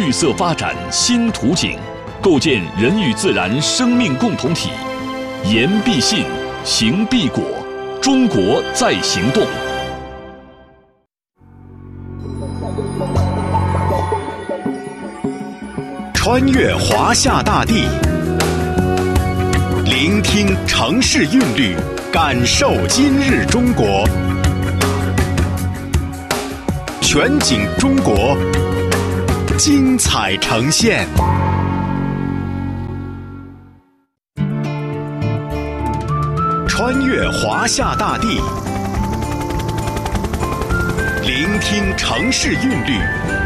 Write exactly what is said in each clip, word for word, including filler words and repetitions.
绿色发展新图景，构建人与自然生命共同体。言必信，行必果，中国在行动。 穿越华夏大地，聆听城市韵律，感受今日中国。全景中国，精彩呈现。穿越华夏大地，聆听城市韵律，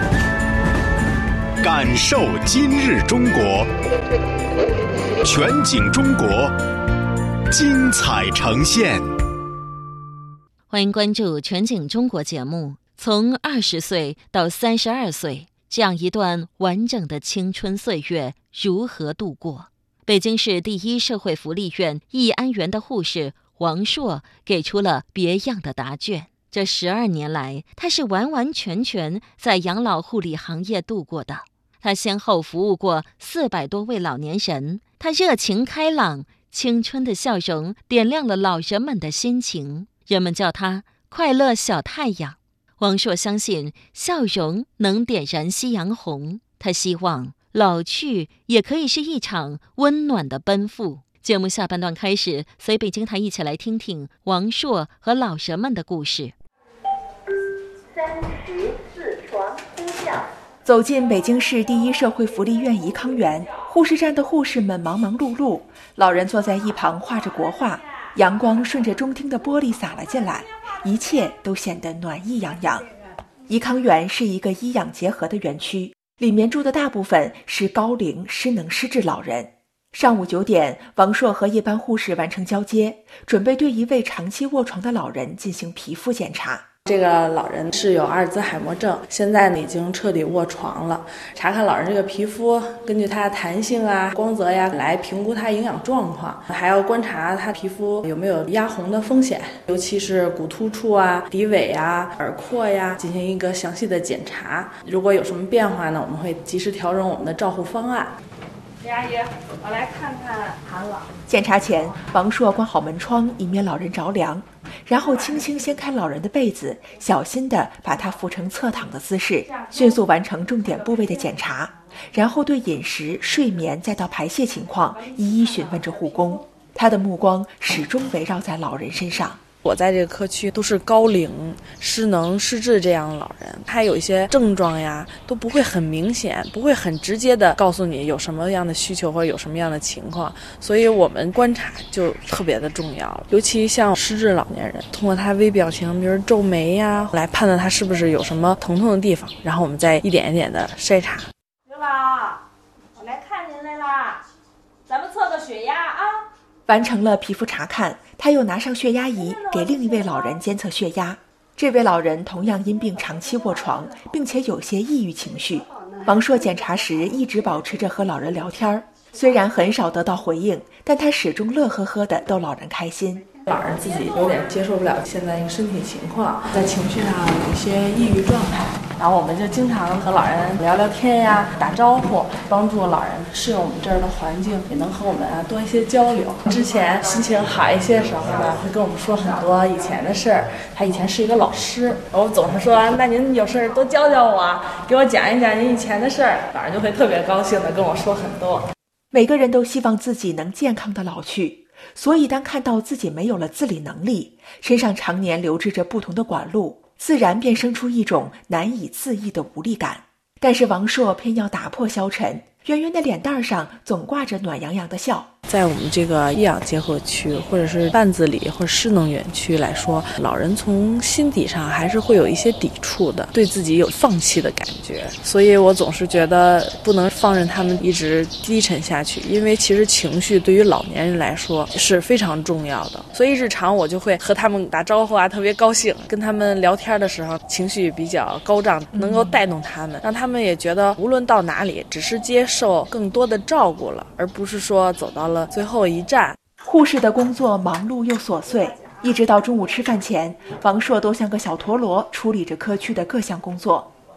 感受今日中国。全景中国，精彩呈现。 欢迎关注全景中国节目。从二十岁到三十二岁，这样一段完整的青春岁月如何度过？北京市第一社会福利院义安园的护士王硕给出了别样的答卷。这十二年来，他是完完全全在养老护理行业度过的。他先后服务过四百多位老年人，他热情开朗，青春的笑容点亮了老人们的心情，人们叫他快乐小太阳。王硕相信笑容能点燃夕阳红，他希望老去也可以是一场温暖的奔赴。节目下半段开始，随北京台一起来听听王硕和老人们的故事。 三十四床呼叫。 走进北京市第一社会福利院颐康园，护士站的护士们忙忙碌碌，老人坐在一旁画着国画，阳光顺着中厅的玻璃洒了进来，一切都显得暖意洋洋。颐康园是一个医养结合的园区，里面住的大部分是高龄失能失智老人。上午九点，王硕和夜班护士完成交接，准备对一位长期卧床的老人进行皮肤检查。 这个老人是有阿尔兹海默症，现在呢已经彻底卧床了。查看老人这个皮肤，根据他的弹性啊、光泽呀，来评估他营养状况，还要观察他皮肤有没有压红的风险，尤其是骨突处啊、骶尾啊、耳廓呀，进行一个详细的检查。如果有什么变化呢，我们会及时调整我们的照护方案。李阿姨，我来看看韩老。 检查前，王硕关好门窗，以免老人着凉，然后轻轻掀开老人的被子，小心地把他扶成侧躺的姿势，迅速完成重点部位的检查，然后对饮食、睡眠再到排泄情况一一询问着护工。他的目光始终围绕在老人身上。 我在这个科区都是高龄失能失智这样的老人，他有一些症状呀都不会很明显，不会很直接的告诉你有什么样的需求或者有什么样的情况，所以我们观察就特别的重要。尤其像失智老年人，通过他微表情，比如皱眉呀，来判断他是不是有什么疼痛的地方，然后我们再一点一点的筛查。 刘老，我来看您来啦，咱们测个血压啊。 完成了皮肤查看，他又拿上血压仪给另一位老人监测血压。这位老人同样因病长期卧床，并且有些抑郁情绪。王硕检查时一直保持着和老人聊天，虽然很少得到回应，但他始终乐呵呵地逗老人开心。 老人自己有点接受不了现在一个身体情况，在情绪上有一些抑郁状态，然后我们就经常和老人聊聊天呀，打招呼，帮助老人适应我们这儿的环境，也能和我们啊多一些交流。之前心情好一些的时候呢，会跟我们说很多以前的事儿。他以前是一个老师，我总是说，那您有事儿多教教我，给我讲一讲您以前的事儿。老人就会特别高兴的跟我说很多。 每个人都希望自己能健康的老去，所以当看到自己没有了自理能力，身上常年流滞着不同的管路，自然便生出一种难以自抑的无力感。但是王硕偏要打破消沉，圆圆的脸蛋上总挂着暖洋洋的笑。 在我们这个医养结合区或者是半自理或者失能园区来说，老人从心底上还是会有一些抵触的，对自己有放弃的感觉，所以我总是觉得不能放任他们一直低沉下去，因为其实情绪对于老年人来说是非常重要的，所以日常我就会和他们打招呼啊，特别高兴，跟他们聊天的时候情绪比较高涨，能够带动他们，让他们也觉得无论到哪里只是接受更多的照顾了，而不是说走到了最后一站。 护士的工作忙碌又琐碎，一直到中午吃饭前，王硕都像个小陀螺处理着科区的各项工作。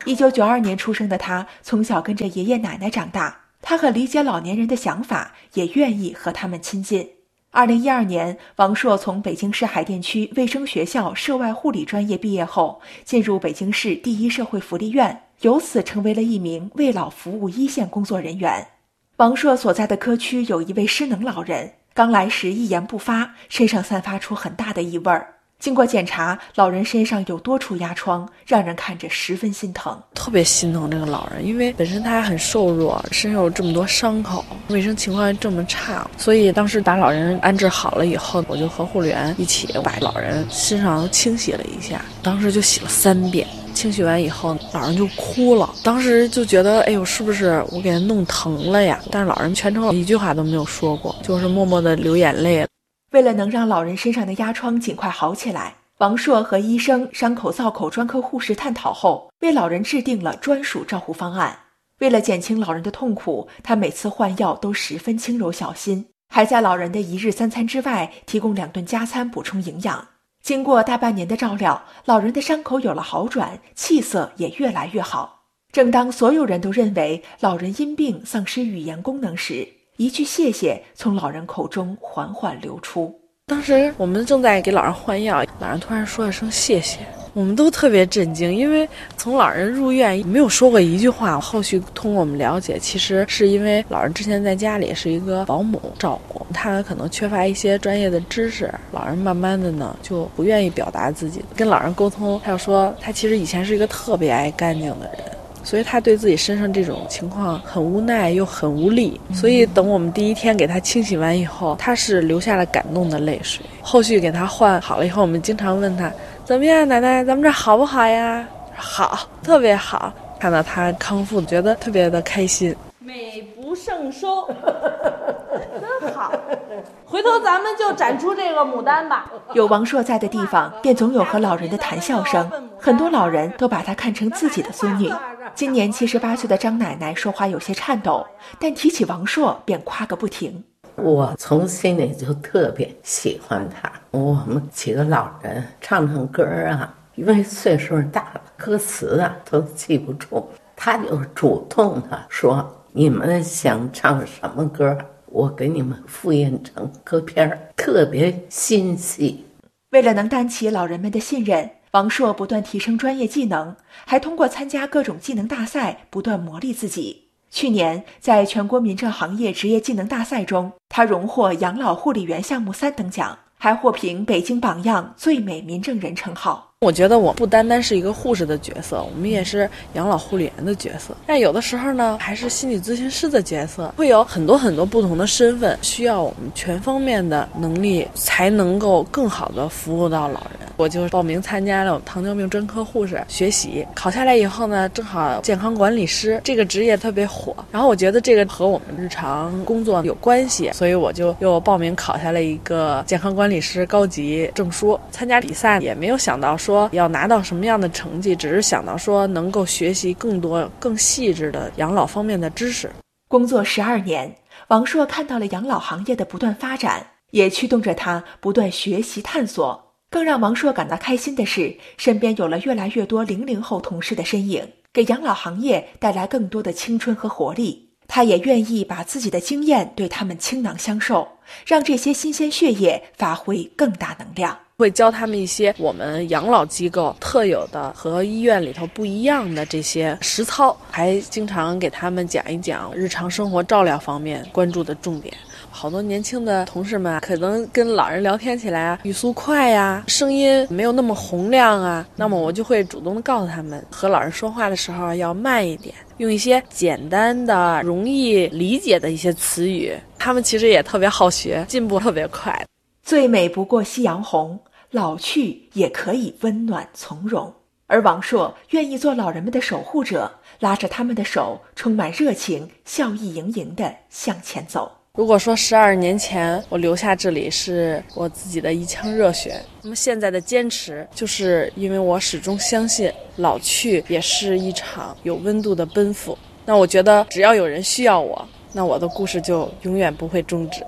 一九九二年出生的他，从小跟着爷爷奶奶长大，他很理解老年人的想法，也愿意和他们亲近。二零一二年，王朔从北京市海淀区卫生学校涉外护理专业毕业后，进入北京市第一社会福利院，由此成为了一名为老服务一线工作人员。王朔所在的科区有一位失能老人，刚来时一言不发，身上散发出很大的异味儿。经过检查，老人身上有多处压疮，让人看着十分心疼。 特别心疼这个老人，因为本身他还很瘦弱，身上有这么多伤口，卫生情况这么差，所以当时把老人安置好了以后，我就和护理员一起把老人身上清洗了一下，当时就洗了三遍。清洗完以后，老人就哭了，当时就觉得哎呦，是不是我给他弄疼了呀？但是老人全程一句话都没有说过，就是默默地流眼泪。 为了能让老人身上的压疮尽快好起来，王朔和医生、伤口造口专科护士探讨后，为老人制定了专属照护方案。为了减轻老人的痛苦，他每次换药都十分轻柔小心，还在老人的一日三餐之外提供两顿加餐补充营养。经过大半年的照料，老人的伤口有了好转，气色也越来越好。正当所有人都认为老人因病丧失语言功能时，一句谢谢从老人口中缓缓流出。 当时我们正在给老人换药，老人突然说了声谢谢，我们都特别震惊，因为从老人入院没有说过一句话。后续通过我们了解，其实是因为老人之前在家里是一个保姆照顾，他可能缺乏一些专业的知识，老人慢慢的呢就不愿意表达自己。跟老人沟通，他就说他其实以前是一个特别爱干净的人，所以他对自己身上这种情况很无奈又很无力，所以等我们第一天给他清洗完以后，他是流下了感动的泪水。后续给他换好了以后，我们经常问他怎么样，奶奶咱们这好不好呀？好，特别好。看到他康复，觉得特别的开心。 美不胜收，真好。回头咱们就展出这个牡丹吧。 有王朔在的地方，便总有和老人的谈笑声，很多老人都把他看成自己的孙女。今年七十八岁的张奶奶说话有些颤抖，但提起王朔便夸个不停。 我从心里就特别喜欢他。我们几个老人唱唱歌啊，因为岁数大了，歌词啊都记不住，他就主动的说你们想唱什么歌，我给你们复印成歌片，特别心细。 为了能担起老人们的信任，王朔不断提升专业技能，还通过参加各种技能大赛不断磨砺自己。去年在全国民政行业职业技能大赛中，他荣获养老护理员项目三等奖，还获评北京榜样最美民政人称号。 我觉得我不单单是一个护士的角色，我们也是养老护理员的角色，但有的时候呢还是心理咨询师的角色，会有很多很多不同的身份，需要我们全方面的能力才能够更好的服务到老人。我就报名参加了糖尿病专科护士学习，考下来以后呢，正好健康管理师这个职业特别火，然后我觉得这个和我们日常工作有关系，所以我就又报名考下了一个健康管理师高级证书。参加比赛也没有想到说要拿到什么样的成绩，只是想到说能够学习更多更细致的养老方面的知识。 工作十二年，王朔看到了养老行业的不断发展，也驱动着他不断学习探索。更让王朔感到开心的是，身边有了越来越多零零后同事的身影，给养老行业带来更多的青春和活力。他也愿意把自己的经验对他们倾囊相授，让这些新鲜血液发挥更大能量。 会教他们一些我们养老机构特有的和医院里头不一样的这些实操，还经常给他们讲一讲日常生活照料方面关注的重点。好多年轻的同事们可能跟老人聊天起来啊，语速快呀，声音没有那么洪亮啊，那么我就会主动的告诉他们，和老人说话的时候要慢一点，用一些简单的容易理解的一些词语。他们其实也特别好学，进步特别快。 最美不过夕阳红，老去也可以温暖从容。而王朔愿意做老人们的守护者，拉着他们的手，充满热情，笑意盈盈地向前走。 如果说十二年前我留下这里是我自己的一腔热血，那么现在的坚持就是因为我始终相信老去也是一场有温度的奔赴。那我觉得只要有人需要我，那我的故事就永远不会终止。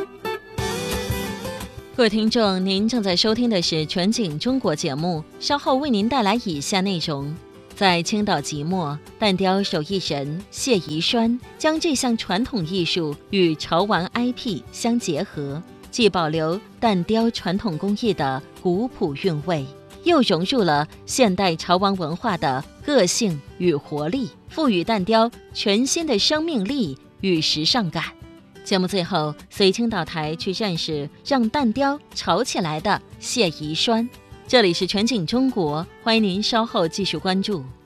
各位听众，您正在收听的是全景中国节目，稍后为您带来以下内容。 在青岛即墨，蛋雕手艺人谢宜栓将这项传统艺术与潮玩 I P 相结合，既保留蛋雕传统工艺的古朴韵味，又融入了现代潮玩文化的个性与活力，赋予蛋雕全新的生命力与时尚感。节目最后，随青岛台去认识让蛋雕潮起来的谢宜栓。这里是全景中国，欢迎您稍后继续关注。